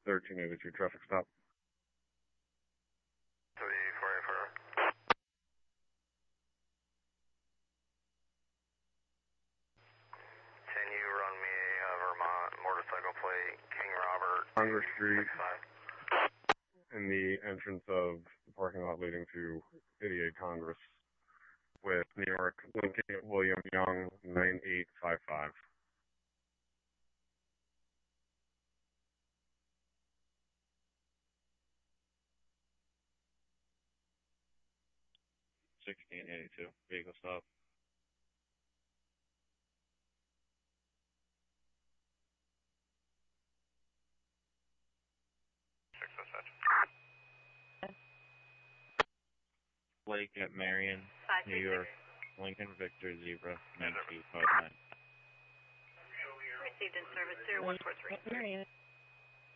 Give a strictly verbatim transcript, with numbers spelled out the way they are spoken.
thirteen eighty-two traffic stop. three four eight four. Can you run me a Vermont motorcycle plate, King Robert? Congress Street, in the entrance of the parking lot leading to eighty-eight Congress, with New York, Lincoln William Young, nine eight five five. sixteen eighty-two, vehicle stop. six oh such. Blake at Marion, New York, Lincoln Victor Zebra, nine two five nine. Received in service zero one four three. Marion.